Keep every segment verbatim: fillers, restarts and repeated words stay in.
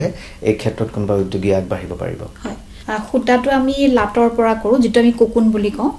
এই ক্ষেত্ৰত কোনবা উদ্যোগী আগবাঢ়িব পাৰিব হয় খুটাটো আমি লাটৰ পৰা কৰো যেটো আমি কোকুন বুলি কওঁ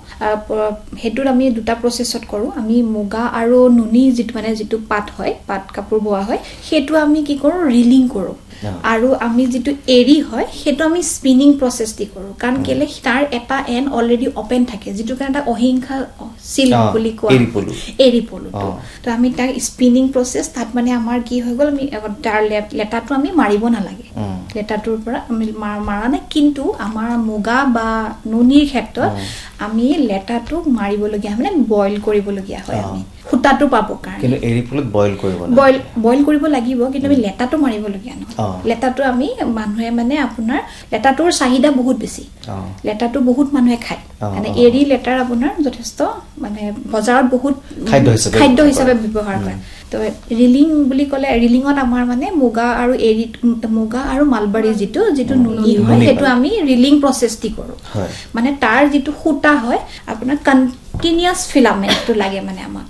হেতুৰ আমি দুটা প্ৰসেছত কৰো আমি মুগা আৰু নুনি যেটো মানে যেটো পাট হয় পাট কাপোৰ বোৱা হয় হেতু আমি কি কৰো ৰিলিং কৰো আৰু আমি যেটো এৰি হয় হেতু আমি স্পিনিং প্ৰসেছ দি কৰো কাৰণ কেলে তাৰ এটা এন অলৰেডি ওপেন থাকে যেটো কাৰণে অহিংসা সিল্ক বুলি কোৱা এৰি পলু এৰি পলু তো আমি তাৰ স্পিনিং প্ৰসেছ তাত মানে আমাৰ কি হৈ গল আমি তাৰ লেটাটো আমি মাৰিব নালাগে লেটাটোৰ পৰা আমি মাৰা নাই কিন্তু আমাৰ মুগা বা নুনিৰ ক্ষেত্ৰত আমি লেটাটো মাৰিব লগিয়া মানে বইল কৰিব লগিয়া হয় আমি খুটাটো পাব কাৰণে কিন্তু এৰি পলুত বইল কৰিব না বইল বইল কৰিব লাগিব কিন্তু আমি লেটাটো মাৰিব লগিয়া নহয় লেটাটো আমি মানুহে মানে আপোনাৰ লেটাটোৰ চাহিদা বহুত বেছি লেটাটো বহুত মানুহে খায় মানে এৰি লেটাৰ আপোনাৰ যথেষ্ট মানে বজাৰত বহুত খাদ্য হিচাপে খাদ্য হিচাপে ব্যৱহাৰ কৰে তো ৰিলিং বুলি ক'লে ৰিলিংত আমাৰ মানে মুগা আৰু এৰি মুগা আৰু মালবাৰী যেটো যেটো নুনি হয় হেতু আমি ৰিলিং প্ৰসেছ দি কৰো মানে তাৰ যেটো খুটা হয় আপোনাৰ কন্টিনিউয়াস ফিলামেন্টটো লাগে মানে আমাক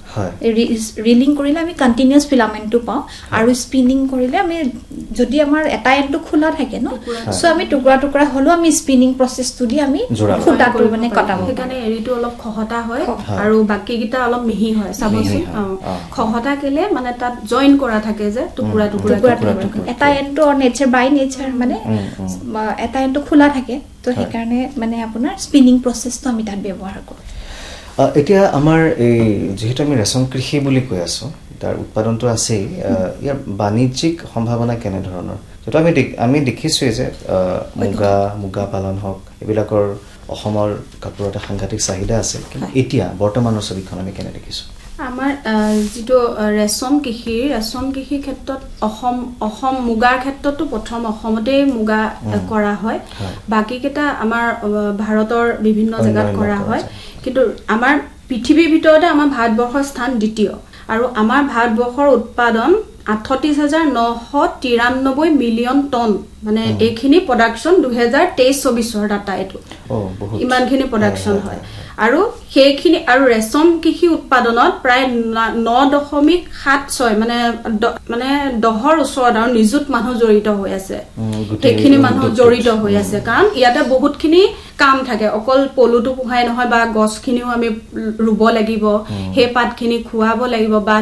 ৰিলিং কৰিলে আমি কন্টিনিউয়াস ফিলামেন্টটো পাও আৰু স্পিনিং কৰিলে আমি যদি আমাৰ এটা এন্ডটো খোলা থাকে ন সো আমি টুকুৰা টুকুৰা হলো আমি স্পিনিং প্ৰসেছটো দি আমি খুটাটো মানে কটাব সেইকাৰণে এৰিটো অলপ খহটা হয় আৰু বাকি গিটা অলপ মিহি হয় চাবচোন খহটা কেলে মানে তাত জয়েন কৰা থাকে যে টুকুৰা টুকুৰা এটা এন্ডটো নেচাৰ বাই নেচাৰ মানে এটা এন্ডটো খোলা থাকে তো সেইকাৰণে মানে আপোনাৰ স্পিনিং প্ৰসেছটো আমি তাত ব্যৱহাৰ কৰো এতিয়া আমাৰ এই যেহেতু আমি ৰেশম কৃষি বুলি কৈ আছো তাৰ উৎপাদনটো আছে ইয়াৰ বাণিজ্যিক সম্ভাৱনা কেনে ধৰণৰ যেটো আমি আমি দেখিছো যে মুগা মুগা পালন হক এবিলাকৰ অসমৰ কাপোৰতে সাংঘাতিক চাহিদা আছে কিন্তু এতিয়া বৰ্তমানৰ ছবিখন আমি কেনে দেখিছো আমাৰ যেটো ৰেশম কৃষি ৰেশম কৃষি ক্ষেত্ৰত অসম অসম মুগাৰ ক্ষেত্ৰতো প্ৰথম অসমতে মুগা কৰা হয় বাকি কেটা আমাৰ ভাৰতৰ বিভিন্ন জায়গাত কৰা হয় কিন্তু আমাৰ পৃথিৱীৰ ভিতৰতে আমাৰ ভাৰতবৰ্ষৰ স্থান দ্বিতীয় আৰু আমাৰ ভাৰতবৰ্ষৰ উৎপাদন আঠত্ৰিশ হাজাৰ নশ তিৰানব্বৈ মিলিয়ন টন মানে এইখিনি প্ৰডাকশন দুই হাজাৰ তেইশ চৌবিশ ৰ ডাটা এটো ইমানখিনি প্ৰডাকশন হয় আৰু সেইখিনি আৰু ৰেশম কৃষি উৎপাদনত প্ৰায় ন দশমিক সাত ছয় মানে মানে দহৰ ওচৰত আৰু নিযুত মানুহ জড়িত হৈ আছে সেইখিনি মানুহ জড়িত হৈ আছে কাৰণ ইয়াতে বহুতখিনি কাম থাকে অকল পলুটো পোহাই নহয় বা গছখিনিও আমি ৰুব লাগিব হে পাতখিনি খুৱাব লাগিব বা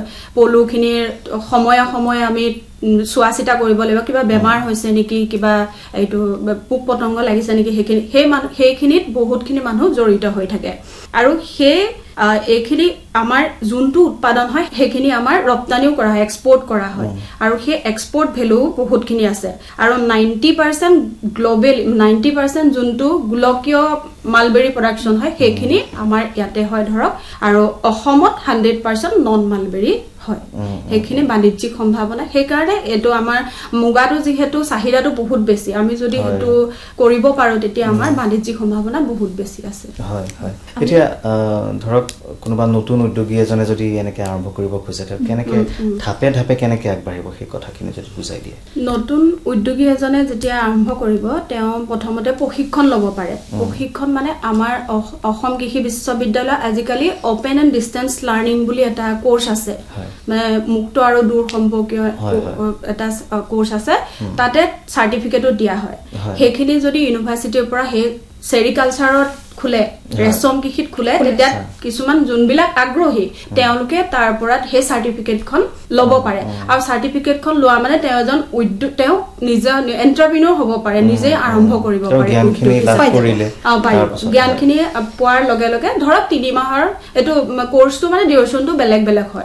পলুখিনিৰ সময় সময় আমি সুৱাচিতা কৰিব লাগিব কিবা বেমাৰ হৈছে নেকি কিবা এইটো পোক পতংগ লাগিছে নেকি হেখিনি হে হেখিনিত বহুতখিনি মানুহ জড়িত হৈ থাকে আৰু হে এইখিনি আমাৰ যোনটো উৎপাদন হয় হেখিনি আমাৰ ৰপ্তানিও কৰা হয় এক্সপোৰ্ট কৰা হয় আৰু হে এক্সপোৰ্ট ভ্যালু বহুতখিনি আছে আৰু নব্বৈ পাৰ্চেন্ট গ্লোবাল নব্বৈ পাৰ্চেন্ট যোনটো গোলকীয় মালবেৰী প্ৰডাকশন হয় হেখিনি আমাৰ ইয়াতে হয় ধৰক আৰু অসমত এশ পাৰ্চেন্ট নন মালবেৰী হয় হেখিনি বাণিজ্যিক সম্ভাৱনা সেই কাৰণে এটো আমাৰ মুগাটো যেহেতু চাহিদাটো বহুত বেছি আমি যদি হেতু কৰিব পাৰো তেতিয়া আমাৰ বাণিজ্যিক সম্ভাৱনা বহুত বেছি আছে হয় হয় এতিয়া ধৰক কোনোবা নতুন উদ্যোগী এজনে যদি এনেকে আৰম্ভ কৰিব খোজে তাৰ কেনেকে ধাপে ধাপে কেনেকে আগবাঢ়িব সেই কথাখিনি যদি বুজাই দিয়ে নতুন উদ্যোগী এজনে যেতিয়া আৰম্ভ কৰিব তেওঁ প্ৰথমতে প্ৰশিক্ষণ ল'ব পাৰে প্ৰশিক্ষণ মানে আমাৰ অসম কৃষি বিশ্ববিদ্যালয় আজিকালি ওপেন এণ্ড ডিসটেন্স লাৰ্নিং বুলি এটা কোৰ্স আছে মানে মুক্ত আৰু দূৰ সম্পৰ্কীয় এটা কোৰ্স আছে তাতে সাৰ্টিফিকেটও দিয়া হয় হেখিনি যদি ইউনিভাৰ্সিটিৰ পৰা হে সেৰিকালচাৰত খুলে ৰেশম কৃষিত খুলে তেতিয়া কিছুমান যোনবিলাক আগ্ৰহী তেওঁলোকে তাৰ পৰা হে সাৰ্টিফিকেটখন লব পাৰে আৰু সাৰ্টিফিকেটখন লোৱা মানে তেওঁ এজন উদ্যোগ তেওঁ নিজে এন্টাৰপ্ৰেনিউৰ হ'ব পাৰে নিজে আৰম্ভ কৰিব পাৰে জ্ঞানখিনি লাভ কৰিলে জ্ঞানখিনি পোৱাৰ লগে লগে ধৰক তিনি মাহৰ এটো কোৰ্সটো মানে ডিউৰেচনটো বেলেগ বেলেগ হয়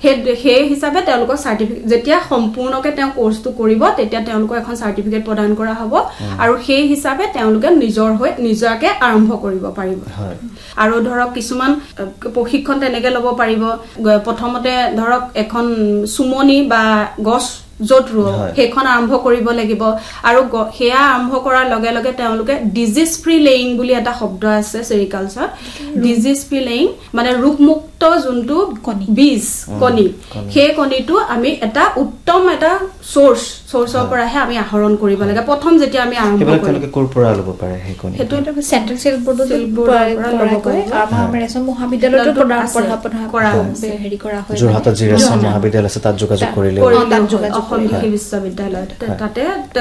হে হিচাপে তেওঁলোকৰ সাৰ্টিফিকেট যেতিয়া সম্পূৰ্ণকে তেওঁ কোৰ্সটো কৰিব তেতিয়া তেওঁলোকক এখন সাৰ্টিফিকেট প্ৰদান কৰা হ'ব আৰু হে হিচাপে তেওঁলোকে নিজৰ হৈ নিজকে আৰম্ভ কৰিব পাৰিব আৰু ধৰক কিছুমান প্ৰশিক্ষণ তেনেকে ল'ব পাৰিব প্ৰথমতে ধৰক এখন সুমনি বা গছ যত ৰুৱ হেখন আৰম্ভ কৰিব লাগিব আৰু হেয়া আৰম্ভ কৰাৰ লগে লগে তেওঁলোকে ডিজিজ ফ্ৰী লেইং বুলি এটা শব্দ আছে সেৰিকালচাৰ ডিজিজ ফ্ৰী লেইং মানে ৰোগমুক্ত যোনটো বীজ কণী হে কণীটো আমি এটা উত্তম এটা সোৰ্স সোৰ্সৰ পৰাহে আমি আহৰণ কৰিব লাগে প্ৰথম যেতিয়া আমি আৰম্ভ কৰিম তেওঁলোকে কোৰ পৰা ল'ব পাৰে হে কণী হেতু এটা সেন্ট্ৰেল সেল বৰ্ডৰ পৰা ল'ব পাৰে আমাৰ ৰেশম মহাবিদ্যালয়ত প্ৰদান কৰা পঢ়া হেৰি কৰা হয় যোৰহাটত যি ৰেশম মহাবিদ্যালয় আছে তাত যোগাযোগ কৰিলে তাত যোগাযোগ অসম কৃষি বিশ্ববিদ্যালয়ত তাতে